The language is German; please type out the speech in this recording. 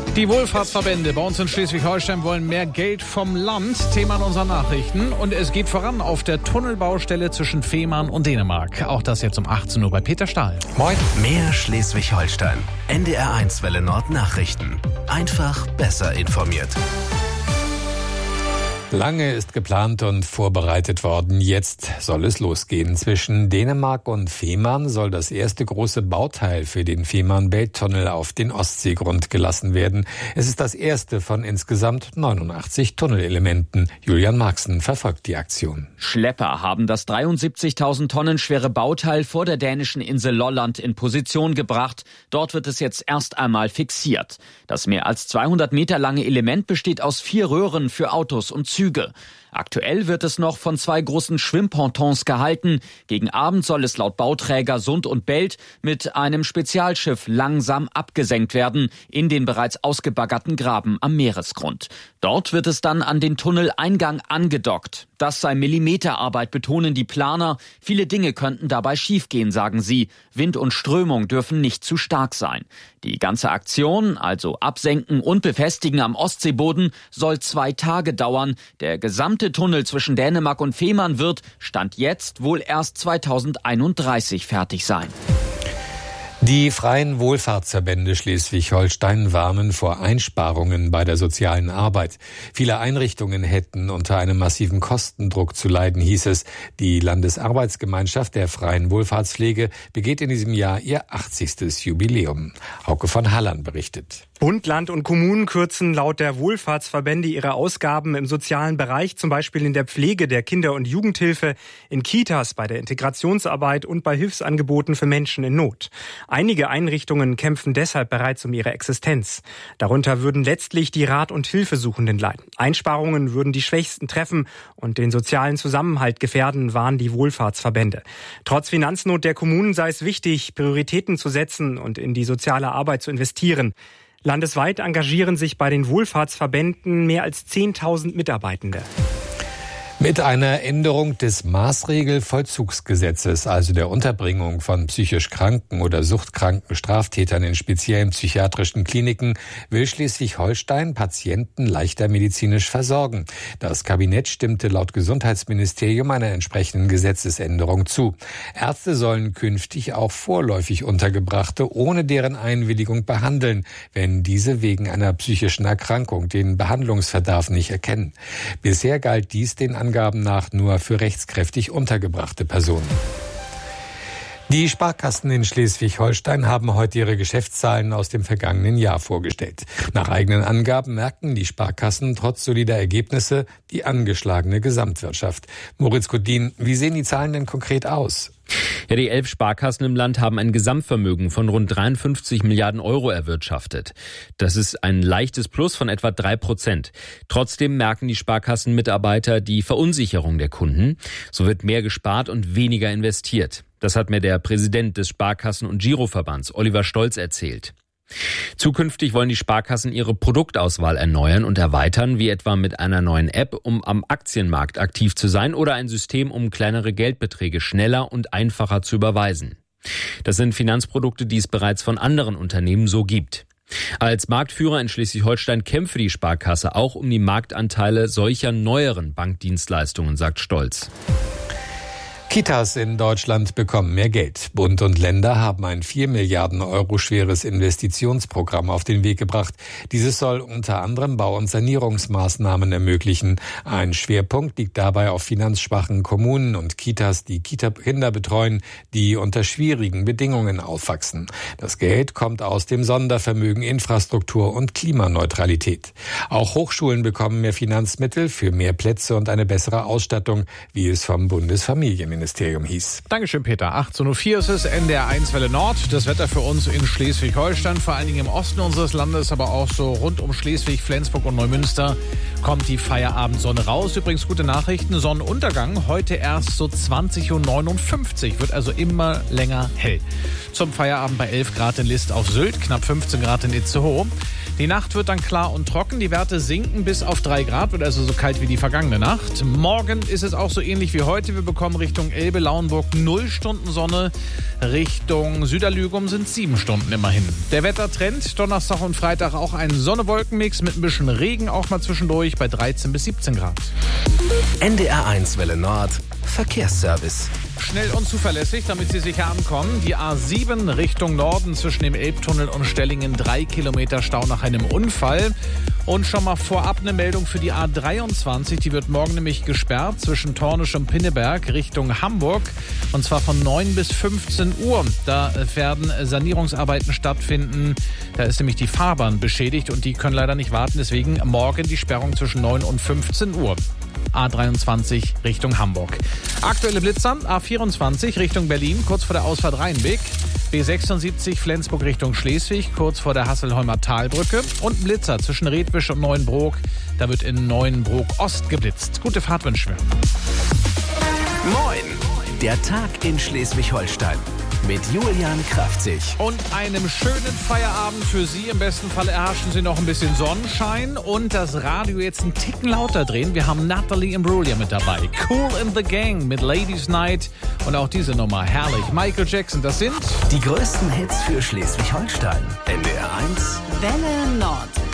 Die Wohlfahrtsverbände bei uns in Schleswig-Holstein wollen mehr Geld vom Land. Thema in unseren Nachrichten. Und es geht voran auf der Tunnelbaustelle zwischen Fehmarn und Dänemark. Auch das jetzt um 18 Uhr bei Peter Stahl. Moin. Mehr Schleswig-Holstein. NDR1 Welle Nord Nachrichten. Einfach besser informiert. Lange ist geplant und vorbereitet worden. Jetzt soll es losgehen. Zwischen Dänemark und Fehmarn soll das erste große Bauteil für den Fehmarn-Belt-Tunnel auf den Ostseegrund gelassen werden. Es ist das erste von insgesamt 89 Tunnelelementen. Julian Marxen verfolgt die Aktion. Schlepper haben das 73.000 Tonnen schwere Bauteil vor der dänischen Insel Lolland in Position gebracht. Dort wird es jetzt erst einmal fixiert. Das mehr als 200 Meter lange Element besteht aus 4 Röhren für Autos und Züge. Aktuell wird es noch von 2 großen Schwimmpontons gehalten. Gegen Abend soll es laut Bauträger Sund und Belt mit einem Spezialschiff langsam abgesenkt werden in den bereits ausgebaggerten Graben am Meeresgrund. Dort wird es dann an den Tunneleingang angedockt. Das sei Millimeterarbeit, betonen die Planer. Viele Dinge könnten dabei schiefgehen, sagen sie. Wind und Strömung dürfen nicht zu stark sein. Die ganze Aktion, also Absenken und Befestigen am Ostseeboden, soll 2 Tage dauern. Der gesamte Tunnel zwischen Dänemark und Fehmarn wird, Stand jetzt, wohl erst 2031 fertig sein. Die freien Wohlfahrtsverbände Schleswig-Holstein warnen vor Einsparungen bei der sozialen Arbeit. Viele Einrichtungen hätten unter einem massiven Kostendruck zu leiden, hieß es. Die Landesarbeitsgemeinschaft der freien Wohlfahrtspflege begeht in diesem Jahr ihr 80. Jubiläum. Hauke von Halland berichtet. Bund, Land und Kommunen kürzen laut der Wohlfahrtsverbände ihre Ausgaben im sozialen Bereich, zum Beispiel in der Pflege, der Kinder- und Jugendhilfe, in Kitas, bei der Integrationsarbeit und bei Hilfsangeboten für Menschen in Not. Einige Einrichtungen kämpfen deshalb bereits um ihre Existenz. Darunter würden letztlich die Rat- und Hilfesuchenden leiden. Einsparungen würden die Schwächsten treffen und den sozialen Zusammenhalt gefährden, warnen die Wohlfahrtsverbände. Trotz Finanznot der Kommunen sei es wichtig, Prioritäten zu setzen und in die soziale Arbeit zu investieren. Landesweit engagieren sich bei den Wohlfahrtsverbänden mehr als 10.000 Mitarbeitende. Mit einer Änderung des Maßregelvollzugsgesetzes, also der Unterbringung von psychisch kranken oder suchtkranken Straftätern in speziellen psychiatrischen Kliniken, will Schleswig-Holstein Patienten leichter medizinisch versorgen. Das Kabinett stimmte laut Gesundheitsministerium einer entsprechenden Gesetzesänderung zu. Ärzte sollen künftig auch vorläufig Untergebrachte ohne deren Einwilligung behandeln, wenn diese wegen einer psychischen Erkrankung den Behandlungsverdarf nicht erkennen. Bisher galt dies den Angaben nach nur für rechtskräftig untergebrachte Personen. Die Sparkassen in Schleswig-Holstein haben heute ihre Geschäftszahlen aus dem vergangenen Jahr vorgestellt. Nach eigenen Angaben merken die Sparkassen trotz solider Ergebnisse die angeschlagene Gesamtwirtschaft. Moritz Kodin, wie sehen die Zahlen denn konkret aus? Ja, die 11 Sparkassen im Land haben ein Gesamtvermögen von rund 53 Milliarden Euro erwirtschaftet. Das ist ein leichtes Plus von etwa 3%. Trotzdem merken die Sparkassenmitarbeiter die Verunsicherung der Kunden. So wird mehr gespart und weniger investiert. Das hat mir der Präsident des Sparkassen- und Giroverbands, Oliver Stolz, erzählt. Zukünftig wollen die Sparkassen ihre Produktauswahl erneuern und erweitern, wie etwa mit einer neuen App, um am Aktienmarkt aktiv zu sein, oder ein System, um kleinere Geldbeträge schneller und einfacher zu überweisen. Das sind Finanzprodukte, die es bereits von anderen Unternehmen so gibt. Als Marktführer in Schleswig-Holstein kämpfe die Sparkasse auch um die Marktanteile solcher neueren Bankdienstleistungen, sagt Stolz. Kitas in Deutschland bekommen mehr Geld. Bund und Länder haben ein 4 Milliarden Euro schweres Investitionsprogramm auf den Weg gebracht. Dieses soll unter anderem Bau- und Sanierungsmaßnahmen ermöglichen. Ein Schwerpunkt liegt dabei auf finanzschwachen Kommunen und Kitas, die Kinder betreuen, die unter schwierigen Bedingungen aufwachsen. Das Geld kommt aus dem Sondervermögen Infrastruktur und Klimaneutralität. Auch Hochschulen bekommen mehr Finanzmittel für mehr Plätze und eine bessere Ausstattung, wie es vom Bundesfamilienministerium hieß. Dankeschön, Peter. 18.04 Uhr ist es, NDR1 Welle Nord. Das Wetter für uns in Schleswig-Holstein, vor allen Dingen im Osten unseres Landes, aber auch so rund um Schleswig, Flensburg und Neumünster kommt die Feierabendsonne raus. Übrigens gute Nachrichten, Sonnenuntergang heute erst so 20.59 Uhr, wird also immer länger hell. Zum Feierabend bei 11 Grad in List auf Sylt, knapp 15 Grad in Itzehoe. Die Nacht wird dann klar und trocken. Die Werte sinken bis auf 3 Grad, wird also so kalt wie die vergangene Nacht. Morgen ist es auch so ähnlich wie heute. Wir bekommen Richtung Elbe, Lauenburg 0 Stunden Sonne. Richtung Süderlügum sind 7 Stunden immerhin. Der Wettertrend, Donnerstag und Freitag auch ein Sonne-Wolken-Mix mit ein bisschen Regen, auch mal zwischendurch bei 13 bis 17 Grad. NDR1 Welle Nord, Verkehrsservice. Schnell und zuverlässig, damit Sie sicher ankommen. Die A7 Richtung Norden zwischen dem Elbtunnel und Stellingen 3 Kilometer Stau nach einem Unfall. Und schon mal vorab eine Meldung für die A23. Die wird morgen nämlich gesperrt zwischen Tornisch und Pinneberg Richtung Hamburg. Und zwar von 9 bis 15 Uhr. Da werden Sanierungsarbeiten stattfinden. Da ist nämlich die Fahrbahn beschädigt und die können leider nicht warten. Deswegen morgen die Sperrung zwischen 9 und 15 Uhr. A23 Richtung Hamburg. Aktuelle Blitzer, A24 Richtung Berlin, kurz vor der Ausfahrt Rheinweg. B76 Flensburg Richtung Schleswig, kurz vor der Hasselheimer Talbrücke. Und Blitzer zwischen Redwisch und Neuenbrook. Da wird in Neuenbrook Ost geblitzt. Gute Fahrt wünschen wir. Moin! Der Tag in Schleswig-Holstein. Mit Julian Kraftzig. Und einem schönen Feierabend für Sie. Im besten Fall erhaschen Sie noch ein bisschen Sonnenschein und das Radio jetzt einen Ticken lauter drehen. Wir haben Natalie Imbruglia mit dabei. Cool in the Gang mit Ladies Night. Und auch diese Nummer, herrlich. Michael Jackson, das sind die größten Hits für Schleswig-Holstein. NDR1 Welle Nord.